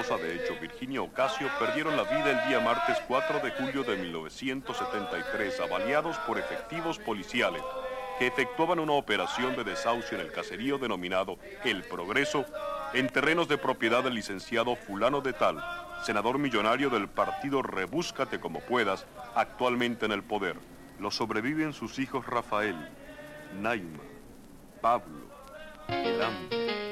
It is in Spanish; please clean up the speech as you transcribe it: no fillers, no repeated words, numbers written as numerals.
esposa, de hecho, Virginia Ocasio, perdieron la vida el día martes 4 de julio de 1973, avaliados por efectivos policiales que efectuaban una operación de desahucio en el caserío denominado El Progreso, en terrenos de propiedad del licenciado fulano de tal, senador millonario del partido Rebúscate como puedas, actualmente en el poder. Lo sobreviven sus hijos Rafael, Naima, Pablo, Elam.